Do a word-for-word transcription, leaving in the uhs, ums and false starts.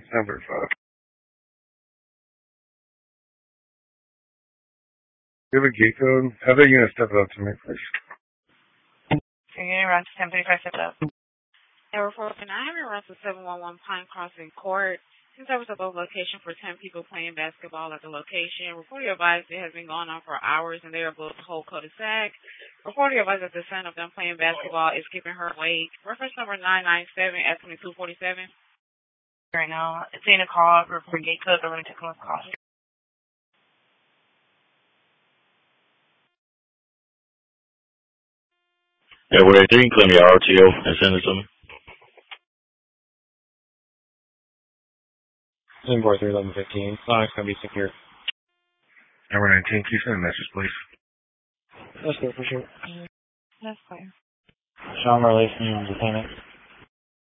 Number five. Do you have a gate code? Have that unit step it up to me, please. So you're around ten thirty-five, step up. Number four, can I have you run to seven one one Pine Crossing Court? Since there was a low location for ten people playing basketball at the location, report your advice it has been going on for hours and they are both the whole cul-de-sac. Report your advice that the son of them playing basketball is keeping her awake. Reference number nine nine seven at twenty-two forty-seven. Right now, it's in a call, report gate code, they're going to take a call. Yeah, we're at three, claim your R T O and send it to me. Inboard three eleven fifteen. Sonic's going to be secure. Number nineteen, can you send a message, please? That's good for sure. That's clear. Sean Marley from Detainment.